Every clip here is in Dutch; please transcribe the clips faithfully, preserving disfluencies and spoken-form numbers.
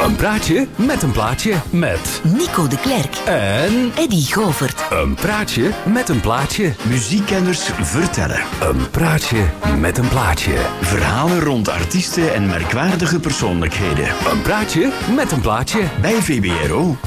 Een praatje met een plaatje met Nico de Klerk en Eddy Govert. een praatje met een plaatje. Muziekkenners vertellen. Een praatje met een plaatje. Verhalen rond artiesten en merkwaardige persoonlijkheden. Een praatje met een plaatje. Bij V B R O.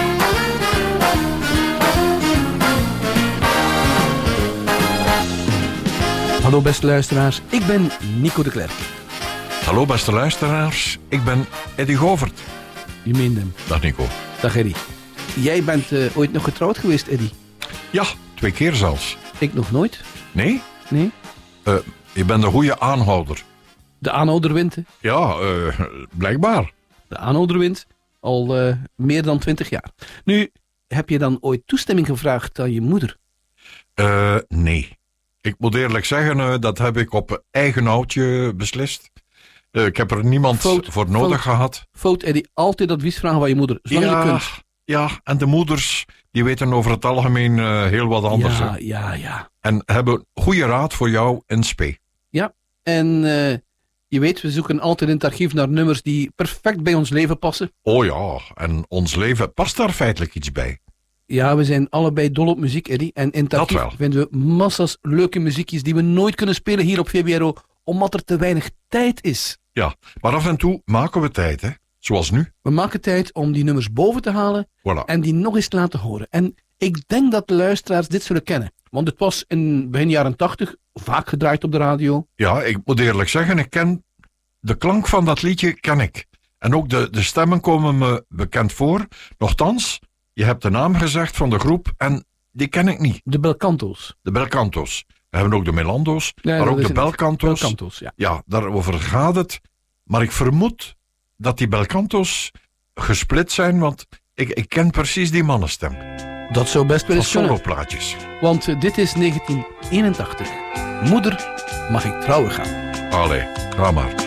Hallo beste luisteraars, ik ben Nico de Klerk. Hallo beste luisteraars, ik ben Eddy Govert. Je meent hem. Dag Nico. Dag Eddy. Jij bent uh, ooit nog getrouwd geweest, Eddy? Ja, twee keer zelfs. Ik nog nooit. Nee? Nee? Uh, je bent een goede aanhouder. De aanhouder wint, hè? Ja, uh, blijkbaar. De aanhouder wint al uh, meer dan twintig jaar. Nu, heb je dan ooit toestemming gevraagd aan je moeder? Uh, nee. Ik moet eerlijk zeggen, uh, dat heb ik op eigen houtje beslist. Uh, ik heb er niemand Fout, voor nodig fout. gehad. Fout, Eddy. Altijd advies vragen van je moeder, zolang ja, je kunt. Ja, en de moeders, die weten over het algemeen uh, heel wat anders. Ja, hè. ja, ja. En hebben goede raad voor jou in spe. Ja, en uh, je weet, we zoeken altijd in het archief naar nummers die perfect bij ons leven passen. Oh ja, en ons leven past daar feitelijk iets bij. Ja, we zijn allebei dol op muziek, Eddy. En in het Dat archief wel. vinden we massas leuke muziekjes die we nooit kunnen spelen hier op V B R O, omdat er te weinig tijd is. Ja, maar af en toe maken we tijd, hè. Zoals nu. We maken tijd om die nummers boven te halen Voilà. en die nog eens te laten horen. En ik denk dat de luisteraars dit zullen kennen. Want het was in begin jaren tachtig vaak gedraaid op de radio. Ja, ik moet eerlijk zeggen, ik ken de klank van dat liedje ken ik. En ook de, de stemmen komen me bekend voor. Nochtans, je hebt de naam gezegd van de groep en die ken ik niet. De Belcanto's. De Belcanto's. We hebben ook de Melando's, Ja, maar dat ook is de het. Belcanto's. Belcanto's, ja. Ja, daarover gaat het. Maar ik vermoed dat die Belcanto's gesplit zijn, want ik, ik ken precies die mannenstem. Dat zou best wel Van eens kunnen. soloplaatjes. Want uh, dit is negentien eenentachtig. Moeder, mag ik trouwen gaan? Allee, ga maar.